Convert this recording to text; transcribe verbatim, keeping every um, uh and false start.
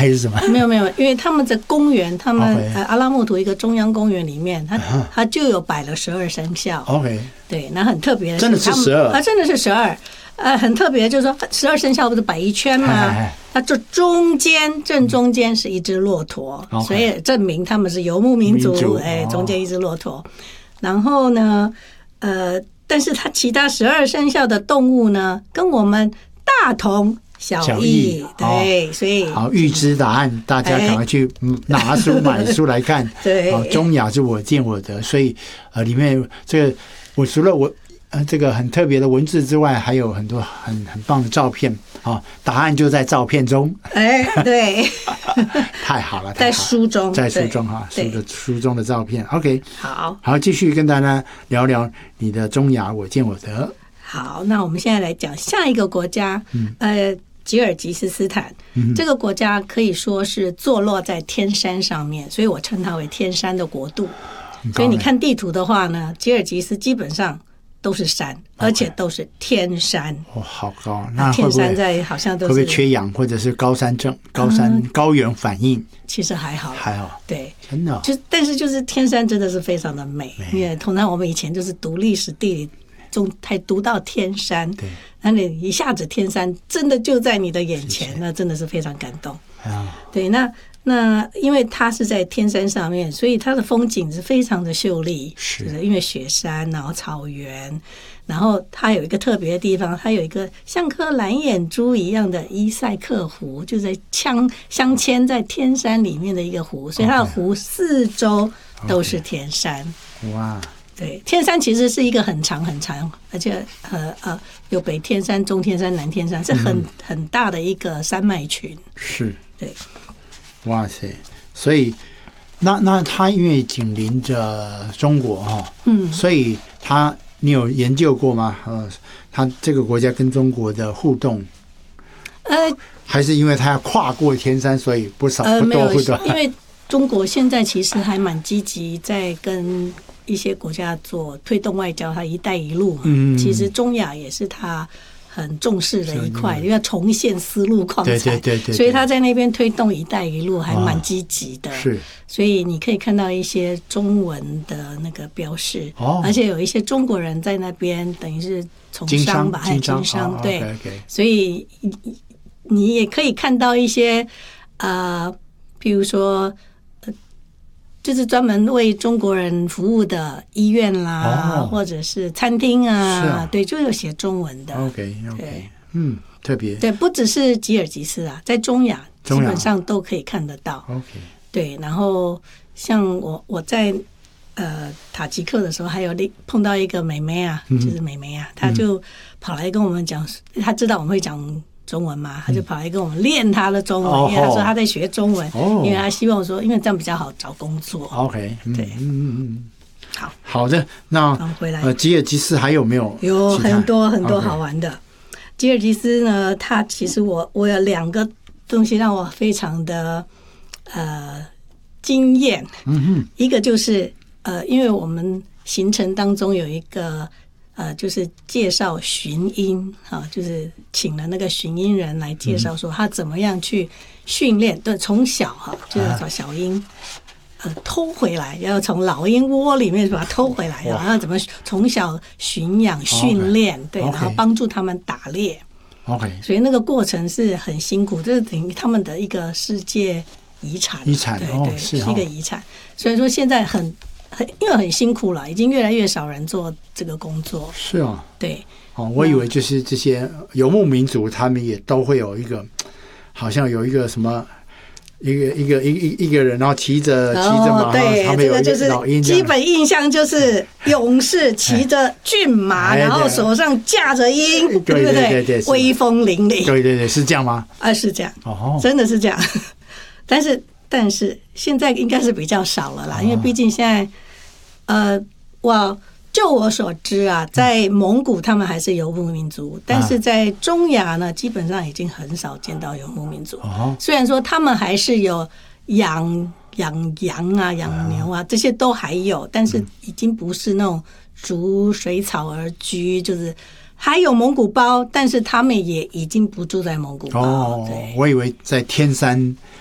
还是什么？ 没有没有，因为他们在公园，他们、okay. 呃阿拉木图一个中央公园里面，它、uh-huh. 它就有摆了十二生肖。OK， 对，那很特别的是， 真的是十二啊，真的是十二。呃，很特别，就是说十二生肖不是摆一圈吗？它这中间正中间是一只骆驼， okay. 所以证明他们是游牧民族。哎，中间一只骆驼。然后呢，呃，但是它其他十二生肖的动物呢，跟我们大同小异。对，所以好，预知答案，大家赶快去拿书买书来看。 对， 中雅是我见我得，所以呃，里面这个我除了我。呃，这个很特别的文字之外，还有很多很很棒的照片啊！答案就在照片中。 哎，对， 太好了， 在书中， 在书中哈，书的书中的照片。OK， 好， 好，继续跟大家聊聊你的中雅我见我得。 好，那我们现在来讲下一个国家，嗯、呃，吉尔吉斯斯坦、嗯。这个国家可以说是坐落在天山上面，所以我称它为天山的国度。所以你看地图的话呢，吉尔吉斯基本上都是山，而且都是天山。 哦，好高！那会不会天山在好像都是会不会缺氧，或者是高山症、高山、嗯、高原反应？ 其实还好， 还好。 对， 真的、哦。 就但是就是天山真的是非常的美，因为通常我们以前就是读历史地理中才读到天山，对，那你一下子天山真的就在你的眼前，那真的是非常感动。啊，对，那。那因为它是在天山上面，所以它的风景是非常的秀丽，是因为雪山，然后草原，然后它有一个特别的地方，它有一个像颗蓝眼珠一样的伊塞克湖，就在镶镶嵌在天山里面的一个湖，所以它的湖四周都是天山。哇！对，天山其实是一个很长很长，而且呃呃有北天山、中天山、南天山，是很、嗯、很大的一个山脉群。 是， 对。 哇塞！所以那那它因为紧邻着中国哈，嗯，所以它你有研究过吗？呃，它这个国家跟中国的互动，呃，还是因为它要跨过天山，所以不少不多互动。 因为中国现在其实还蛮积极在跟一些国家做推动外交，它“一带一路”嘛，嗯，其实中亚也是它很重视的一块，因为要重现丝路矿产，对对对，所以他在那边推动“一带一路”还蛮积极的。是，所以你可以看到一些中文的那个标示，哦，而且有一些中国人在那边，等于是从商吧，还有经商，对，哦 okay, okay. 所以你也可以看到一些呃，譬如说。就是专门为中国人服务的医院啦，哦、或者是餐厅啊，啊对，就有写中文的。 OK OK， 嗯，特别对，不只是吉尔吉斯啊，在中亚基本上都可以看得到。OK， 对，然后像我我在呃塔吉克的时候，还有碰到一个妹妹啊，嗯、就是妹妹啊，她就跑来跟我们讲，她知道我们会讲中文嘛，他就跑来跟我们练他的中文，嗯、因为他说他在学中文，哦，因为他希望说，因为这样比较好找工作。 OK， 对，嗯嗯嗯， 好好的，那回来呃，吉尔吉斯还有没有？ 有很多很多好玩的。Okay. 吉尔吉斯呢，它其实我我有两个东西让我非常的呃惊艳，嗯哼，一个就是呃，因为我们行程当中有一个。呃，就是介绍寻音啊，就是请了那个寻音人来介绍说他怎么样去训练，对，从小哈，就是把小鹰呃偷回来，要从老鹰窝里面把它偷回来，然后怎么从小驯养训练，对，然后帮助他们打猎。OK， 所以那个过程是很辛苦，这是等于他们的一个世界遗产， 遗产， 对对，是一个遗产。所以说现在很。因为很辛苦了，已经越来越少人做这个工作。 是哦， 对。 哦，我以为就是这些游牧民族，他们也都会有一个，好像有一个什么，一个一个一一一个人，然后骑着骑着马， 对， 他们有一个老鹰。 基本印象就是勇士骑着骏马，然后手上架着鹰，对不对？对对，威风凛凛。 对对对，是这样吗？ 啊，是这样。哦，真的是这样。但是但是现在应该是比较少了啦，因为毕竟现在。呃，我就我所知啊，在蒙古他们还是游牧民族，但是在中亚呢，基本上已经很少见到游牧民族。虽然说他们还是有养养羊啊、养牛啊，这些都还有，但是已经不是那种逐水草而居，就是还有蒙古包，但是他们也已经不住在蒙古包。哦， 我以为在天山